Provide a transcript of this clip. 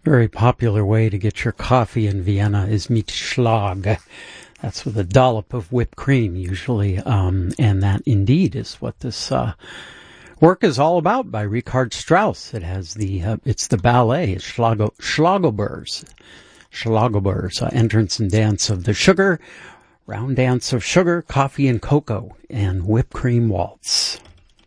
Very popular way to get your coffee in Vienna is mit Schlag. That's with a dollop of whipped cream, usually. And that indeed is what this work is all about by Richard Strauss. It has it's the ballet, it's Schlagelber's entrance and dance of the sugar, round dance of sugar, coffee and cocoa, and whipped cream waltz.